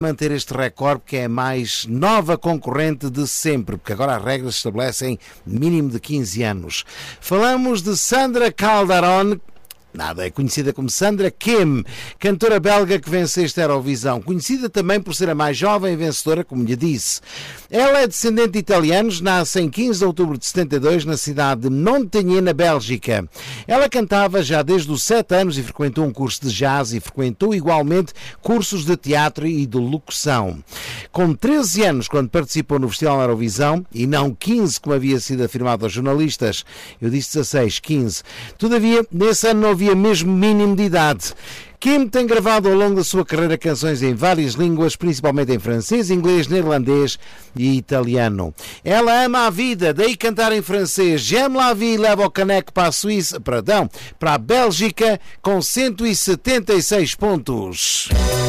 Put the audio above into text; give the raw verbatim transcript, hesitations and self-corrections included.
manter este recorde, que é a mais nova concorrente de sempre, porque agora as regras estabelecem mínimo de quinze anos. Falamos de Sandra Calderón. Nada, é conhecida como Sandra Kim, cantora belga que vence esta Eurovisão, conhecida também por ser a mais jovem vencedora, como lhe disse. Ela é descendente de italianos, nasce em quinze de outubro de setenta e dois na cidade de Montagny, na Bélgica. Ela cantava já desde os sete anos e frequentou um curso de jazz e frequentou igualmente cursos de teatro e de locução. Com treze anos, quando participou no Festival Eurovisão, e não quinze como havia sido afirmado aos jornalistas, eu disse dezasseis, quinze, todavia, nesse ano não havia mesmo mínimo de idade. Kim tem gravado ao longo da sua carreira canções em várias línguas, principalmente em francês, inglês, neerlandês e italiano. Ela ama a vida, daí cantar em francês. J'aime la vie leva o caneco para a Suíça, perdão, para a Bélgica, com cento e setenta e seis pontos.